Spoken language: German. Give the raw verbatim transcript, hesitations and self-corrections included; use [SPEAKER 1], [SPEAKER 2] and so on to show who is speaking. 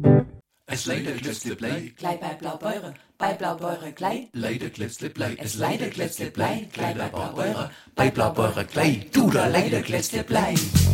[SPEAKER 1] Es leider Glitz-Glitz-Blei,
[SPEAKER 2] Glei bei Blaubeure, bei Blaubeure Glei.
[SPEAKER 1] leider Glitz-Glitz-Blei, es leider Glitz-Glitz-Blei, Glei bei Blaubeure, bei Blaubeure Glei, du da leider Glitz-Glitz-Blei.